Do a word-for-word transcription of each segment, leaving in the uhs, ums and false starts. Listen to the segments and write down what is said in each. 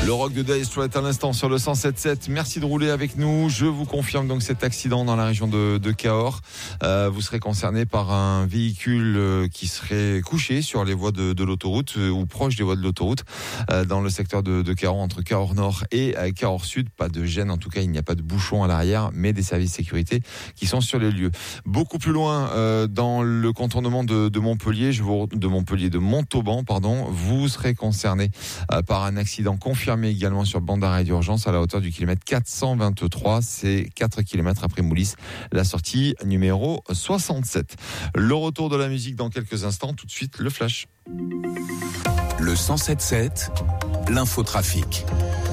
Le rock de Dire Straits à l'instant sur le cent sept sept. Merci de rouler avec nous. Je vous confirme donc cet accident dans la région de, de Cahors. Euh, vous serez concerné par un véhicule euh, qui serait couché sur les voies de, de l'autoroute euh, ou proche des voies de l'autoroute euh, dans le secteur de, de Cahors, entre Cahors Nord et euh, Cahors Sud. Pas de gêne, en tout cas il n'y a pas de bouchon à l'arrière, mais des services de sécurité qui sont sur les lieux. Beaucoup plus loin euh, dans le contournement de, de Montpellier, je vous, de Montpellier, de Montauban, pardon, vous serez concerné euh, par un accident confirmé également sur bande d'arrêt d'urgence à la hauteur du kilomètre quatre cent vingt-trois, c'est quatre kilomètres après Moulis, la sortie numéro soixante-sept. Le retour de la musique dans quelques instants, tout de suite le flash. Le cent sept sept, l'infotrafic.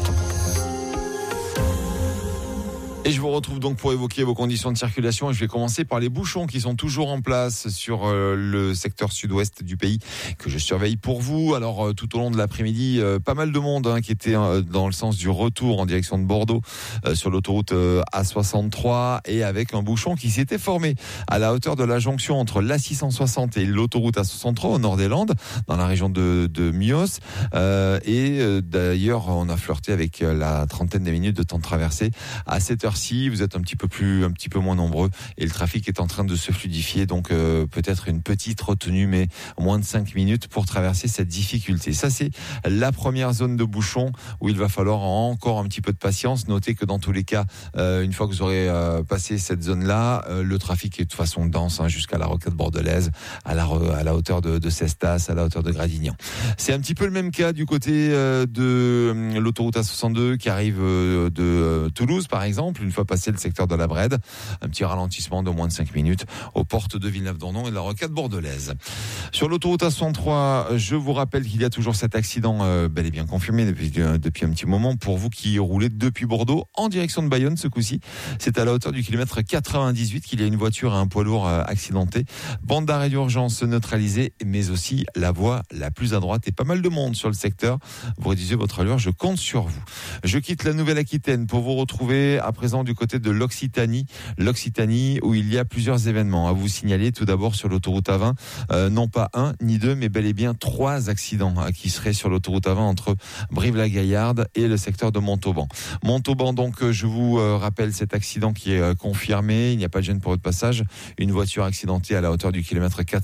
Et je vous retrouve donc pour évoquer vos conditions de circulation. Et je vais commencer par les bouchons qui sont toujours en place sur euh, le secteur sud-ouest du pays que je surveille pour vous. Alors euh, tout au long de l'après-midi, euh, pas mal de monde hein, qui était euh, dans le sens du retour en direction de Bordeaux euh, sur l'autoroute euh, A soixante-trois et avec un bouchon qui s'était formé à la hauteur de la jonction entre l'A six cent soixante et l'autoroute A soixante-trois au nord des Landes, dans la région de, de Mios. Euh, et euh, d'ailleurs, on a flirté avec la trentaine de minutes de temps de traversée à cette heure. Si vous êtes un petit peu plus, un petit peu moins nombreux et le trafic est en train de se fluidifier, donc euh, peut-être une petite retenue, mais moins de cinq minutes pour traverser cette difficulté. Ça, c'est la première zone de bouchon où il va falloir encore un petit peu de patience. Notez que dans tous les cas, euh, une fois que vous aurez euh, passé cette zone-là, euh, le trafic est de façon dense hein, jusqu'à la rocade bordelaise, à la, à la hauteur de, de Cestas, à la hauteur de Gradignan. C'est un petit peu le même cas du côté euh, de euh, l'autoroute A soixante-deux qui arrive euh, de euh, Toulouse, par exemple. Une fois passé le secteur de la Brède, un petit ralentissement de moins de cinq minutes aux portes de Villeneuve-d'Ornon et de la rocade bordelaise. Sur l'autoroute A soixante-trois, je vous rappelle qu'il y a toujours cet accident euh, bel et bien confirmé depuis, euh, depuis un petit moment pour vous qui roulez depuis Bordeaux en direction de Bayonne ce coup-ci. C'est à la hauteur du kilomètre quatre-vingt-dix-huit qu'il y a une voiture et un poids lourd euh, accidenté. Bande d'arrêt d'urgence neutralisée, mais aussi la voie la plus à droite et pas mal de monde sur le secteur. Vous réduisez votre allure, je compte sur vous. Je quitte la Nouvelle-Aquitaine pour vous retrouver à présent du côté de l'Occitanie, l'Occitanie où il y a plusieurs événements à vous signaler. Tout d'abord sur l'autoroute A vingt, euh, non pas un ni deux, mais bel et bien trois accidents hein, qui seraient sur l'autoroute A vingt entre Brive-la-Gaillarde et le secteur de Montauban. Montauban, donc, je vous euh, rappelle cet accident qui est euh, confirmé. Il n'y a pas de gêne pour votre passage. Une voiture accidentée à la hauteur du kilomètre quatre